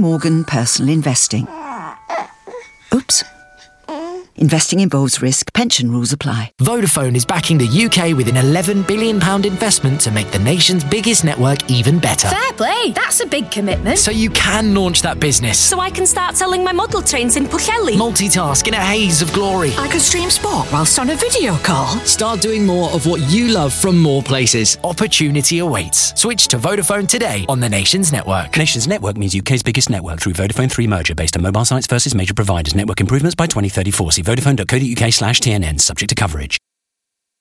Morgan Personal Investing. Oops. Investing involves risk. Pension rules apply. Vodafone is backing the UK with an £11 billion investment to make the nation's biggest network even better. Fair play, that's a big commitment. So you can launch that business. So I can start selling my model trains in Pwllheli. Multitask in a haze of glory. I could stream sport whilst on a video call. Start doing more of what you love from more places. Opportunity awaits. Switch to Vodafone today on the Nations Network. Nations Network means UK's biggest network through Vodafone 3 merger based on mobile sites versus major providers. Network improvements by 2034. See Vodafone.co.uk/TNN, subject to coverage.